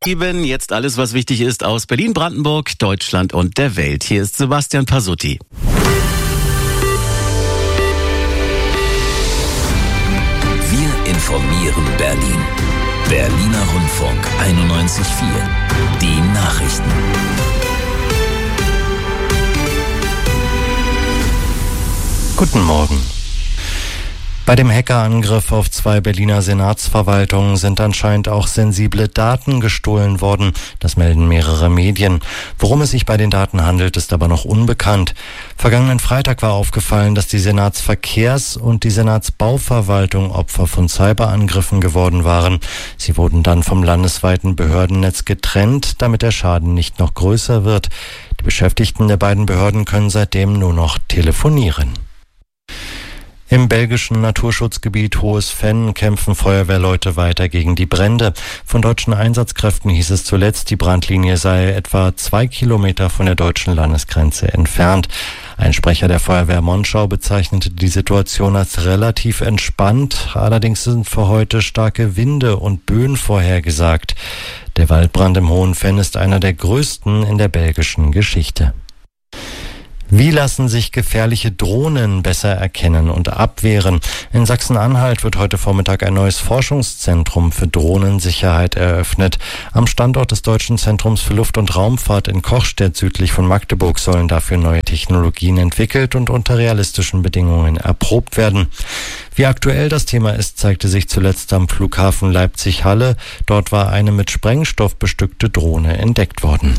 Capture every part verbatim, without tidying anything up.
Sieben, jetzt alles, was wichtig ist aus Berlin, Brandenburg, Deutschland und der Welt. Hier ist Sebastian Pasutti. Wir informieren Berlin. Berliner Rundfunk einundneunzig Komma vier. Die Nachrichten. Guten Morgen. Bei dem Hackerangriff auf zwei Berliner Senatsverwaltungen sind anscheinend auch sensible Daten gestohlen worden. Das melden mehrere Medien. Worum es sich bei den Daten handelt, ist aber noch unbekannt. Vergangenen Freitag war aufgefallen, dass die Senatsverkehrs- und die Senatsbauverwaltung Opfer von Cyberangriffen geworden waren. Sie wurden dann vom landesweiten Behördennetz getrennt, damit der Schaden nicht noch größer wird. Die Beschäftigten der beiden Behörden können seitdem nur noch telefonieren. Im belgischen Naturschutzgebiet Hohes Venn kämpfen Feuerwehrleute weiter gegen die Brände. Von deutschen Einsatzkräften hieß es zuletzt, die Brandlinie sei etwa zwei Kilometer von der deutschen Landesgrenze entfernt. Ein Sprecher der Feuerwehr Monschau bezeichnete die Situation als relativ entspannt. Allerdings sind für heute starke Winde und Böen vorhergesagt. Der Waldbrand im Hohen Venn ist einer der größten in der belgischen Geschichte. Wie lassen sich gefährliche Drohnen besser erkennen und abwehren? In Sachsen-Anhalt wird heute Vormittag ein neues Forschungszentrum für Drohnensicherheit eröffnet. Am Standort des Deutschen Zentrums für Luft- und Raumfahrt in Kochstedt südlich von Magdeburg sollen dafür neue Technologien entwickelt und unter realistischen Bedingungen erprobt werden. Wie aktuell das Thema ist, zeigte sich zuletzt am Flughafen Leipzig-Halle. Dort war eine mit Sprengstoff bestückte Drohne entdeckt worden.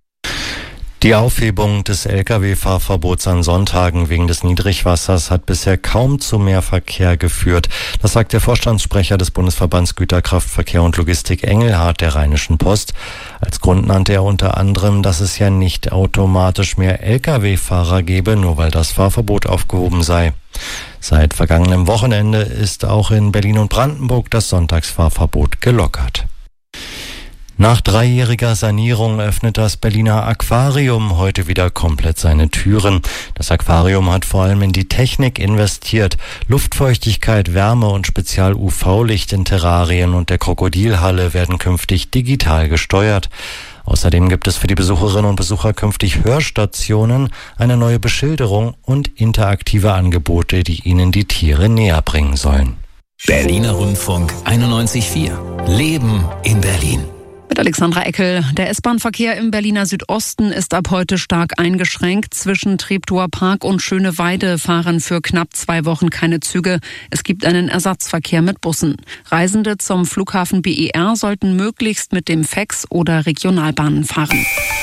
Die Aufhebung des L K W-Fahrverbots an Sonntagen wegen des Niedrigwassers hat bisher kaum zu mehr Verkehr geführt. Das sagt der Vorstandssprecher des Bundesverbands Güterkraftverkehr und Logistik Engelhardt der Rheinischen Post. Als Grund nannte er unter anderem, dass es ja nicht automatisch mehr L K W-Fahrer gebe, nur weil das Fahrverbot aufgehoben sei. Seit vergangenem Wochenende ist auch in Berlin und Brandenburg das Sonntagsfahrverbot gelockert. Nach dreijähriger Sanierung öffnet das Berliner Aquarium heute wieder komplett seine Türen. Das Aquarium hat vor allem in die Technik investiert. Luftfeuchtigkeit, Wärme und Spezial-U V-Licht in Terrarien und der Krokodilhalle werden künftig digital gesteuert. Außerdem gibt es für die Besucherinnen und Besucher künftig Hörstationen, eine neue Beschilderung und interaktive Angebote, die ihnen die Tiere näher bringen sollen. Berliner Rundfunk einundneunzig Komma vier. Leben in Berlin. Mit Alexandra Eckel. Der S-Bahn-Verkehr im Berliner Südosten ist ab heute stark eingeschränkt. Zwischen Treptower Park und Schöneweide fahren für knapp zwei Wochen keine Züge. Es gibt einen Ersatzverkehr mit Bussen. Reisende zum Flughafen B E R sollten möglichst mit dem F E X oder Regionalbahnen fahren.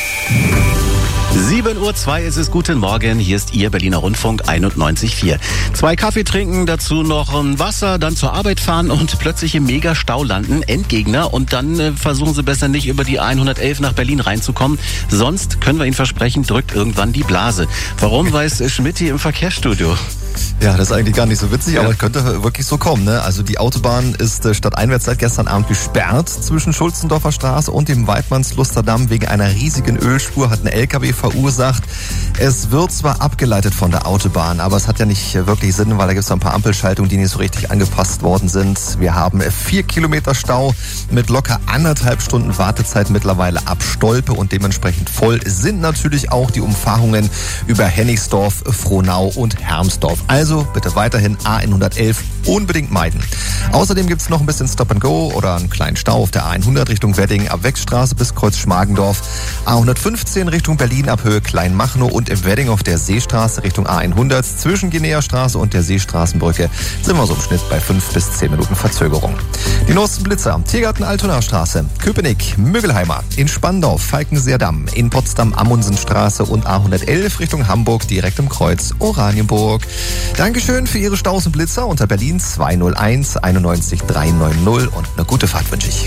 sieben Uhr zwei ist es, guten Morgen, hier ist Ihr Berliner Rundfunk einundneunzig Komma vier. Zwei Kaffee trinken, dazu noch ein Wasser, dann zur Arbeit fahren und plötzlich im Megastau landen, Endgegner, und dann äh, versuchen Sie besser nicht über die hundertelf nach Berlin reinzukommen, sonst können wir Ihnen versprechen, drückt irgendwann die Blase. Warum, weiß Schmidt hier im Verkehrsstudio. Ja, das ist eigentlich gar nicht so witzig, ja. Aber es könnte wirklich so kommen, ne? Also die Autobahn ist äh, stadteinwärts seit gestern Abend gesperrt zwischen Schulzendorfer Straße und dem Weidmannslusterdamm. Wegen einer riesigen Ölspur hat ein L K W verursacht. Es wird zwar abgeleitet von der Autobahn, aber es hat ja nicht wirklich Sinn, weil da gibt es ein paar Ampelschaltungen, die nicht so richtig angepasst worden sind. Wir haben vier Kilometer Stau mit locker anderthalb Stunden Wartezeit mittlerweile ab Stolpe, und dementsprechend voll sind natürlich auch die Umfahrungen über Hennigsdorf, Frohnau und Hermsdorf. Also bitte weiterhin A hundertelf unbedingt meiden. Außerdem gibt es noch ein bisschen Stop and Go oder einen kleinen Stau auf der A hundert Richtung Wedding ab Wechstraße bis Kreuz Schmargendorf, A hundertfünfzehn Richtung Berlin ab Höhe Kleinmachnow und im Wedding auf der Seestraße Richtung A hundert zwischen Guinea-Straße und der Seestraßenbrücke sind wir so im Schnitt bei fünf bis zehn Minuten Verzögerung. Die neuesten Blitzer: Tiergarten-Altonastraße, Köpenick, Mögelheimer, in Spandau, Falkenseerdamm, in Potsdam Amundsenstraße und A hundertelf Richtung Hamburg direkt im Kreuz Oranienburg. Dankeschön für Ihre Staus und Blitzer unter Berlin zwei null eins einundneunzig dreihundertneunzig und eine gute Fahrt wünsche ich.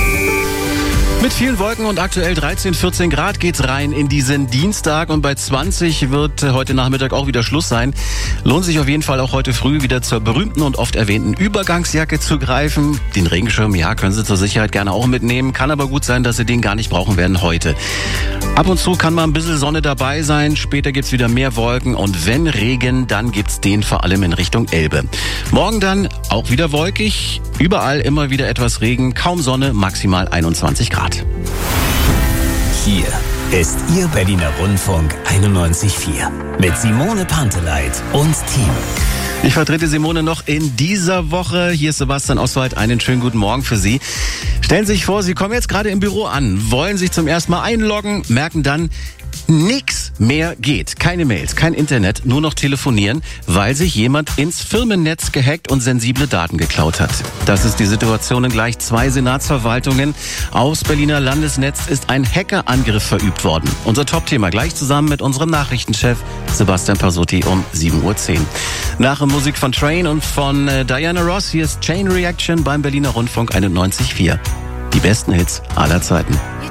Mit vielen Wolken und aktuell dreizehn, vierzehn Grad geht's rein in diesen Dienstag, und bei zwanzig wird heute Nachmittag auch wieder Schluss sein. Lohnt sich auf jeden Fall auch heute früh wieder zur berühmten und oft erwähnten Übergangsjacke zu greifen. Den Regenschirm, ja, können Sie zur Sicherheit gerne auch mitnehmen. Kann aber gut sein, dass Sie den gar nicht brauchen werden heute. Ab und zu kann mal ein bisschen Sonne dabei sein. Später gibt's wieder mehr Wolken, und wenn Regen, dann gibt's den vor allem in Richtung Elbe. Morgen dann auch wieder wolkig. Überall immer wieder etwas Regen, kaum Sonne, maximal einundzwanzig Grad. Grad. Hier ist Ihr Berliner Rundfunk einundneunzig Komma vier mit Simone Panteleit und Team. Ich vertrete Simone noch in dieser Woche. Hier ist Sebastian Oswald. Einen schönen guten Morgen für Sie. Stellen Sie sich vor, Sie kommen jetzt gerade im Büro an, wollen sich zum ersten Mal einloggen, merken dann, nix mehr geht. Keine Mails, kein Internet, nur noch telefonieren, weil sich jemand ins Firmennetz gehackt und sensible Daten geklaut hat. Das ist die Situation in gleich zwei Senatsverwaltungen. Aufs Berliner Landesnetz ist ein Hackerangriff verübt worden. Unser Top-Thema gleich zusammen mit unserem Nachrichtenchef Sebastian Pasotti um sieben Uhr zehn. Nach Musik von Train und von äh, Diana Ross, hier ist Chain Reaction beim Berliner Rundfunk einundneunzig Komma vier. Die besten Hits aller Zeiten.